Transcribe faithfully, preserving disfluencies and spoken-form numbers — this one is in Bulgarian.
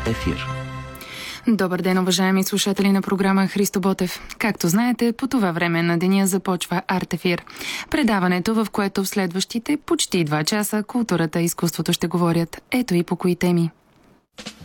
Ефир. Добър ден, уважаеми слушатели на програма Христо Ботев. Както знаете, по това време на деня започва Арт-ефир. Предаването, в което в следващите почти два часа културата и изкуството ще говорят. Ето и по кои теми.